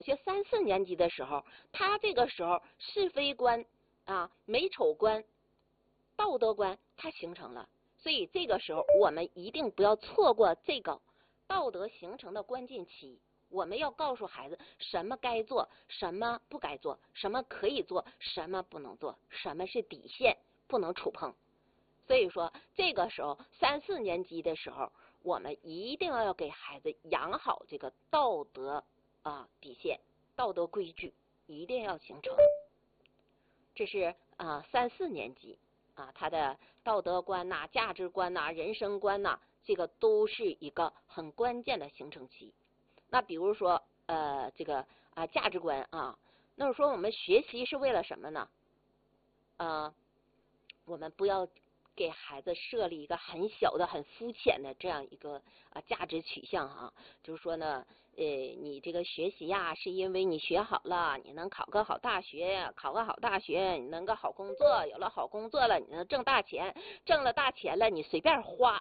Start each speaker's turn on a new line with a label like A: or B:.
A: 些3、4年级的时候，他这个时候是非观啊、美丑观、道德观它形成了，所以这个时候我们一定不要错过这个道德形成的关键期。我们要告诉孩子什么该做，什么不该做，什么可以做，什么不能做，什么是底线不能触碰。所以说这个时候3、4年级的时候，我们一定要给孩子养好这个道德底线、道德规矩，一定要形成。这是3、4年级他的道德观呐、价值观呐、人生观呐，这个都是一个很关键的形成期。那比如说这个价值观那说我们学习是为了什么呢？我们不要给孩子设立一个很小的、很肤浅的这样一个价值取向就是说呢，你这个学习呀，是因为你学好了，你能考个好大学，考个好大学，你能个好工作，有了好工作了，你能挣大钱，挣了大钱了，你随便花